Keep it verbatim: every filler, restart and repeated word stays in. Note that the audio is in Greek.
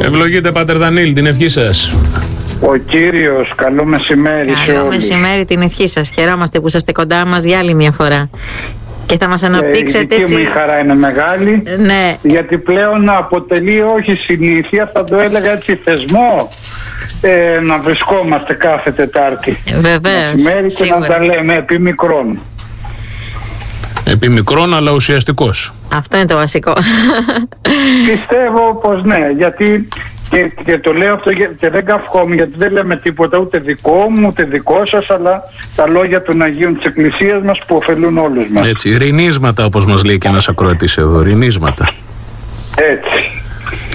Ευλογείτε, Πάτερ Δανίλ, την ευχή σας. Ο Κύριος, καλό μεσημέρι σε Καλό όλους. μεσημέρι, την ευχή σας. Χαιρόμαστε που είσαστε κοντά μας για άλλη μια φορά. Και θα μας αναπτύξετε ε, η έτσι. δική μου η χαρά είναι μεγάλη, Ναι. γιατί πλέον αποτελεί όχι συνήθεια, θα το έλεγα έτσι θεσμό, ε, να βρισκόμαστε κάθε Τετάρτη Βεβαίως, μεσημέρι και σίγουρα. να τα λέμε επί μικρών. Επί μικρόν αλλά ουσιαστικός. Αυτό είναι το βασικό. Πιστεύω πως ναι, γιατί και, και το λέω αυτό και, και δεν καυχόμαι, γιατί δεν λέμε τίποτα ούτε δικό μου ούτε δικό σας, αλλά τα λόγια των Αγίων της Εκκλησίας μας που ωφελούν όλους μας. Έτσι, ρινίσματα όπως μας λέει και ένας ακροατής εδώ, ρινίσματα. Έτσι.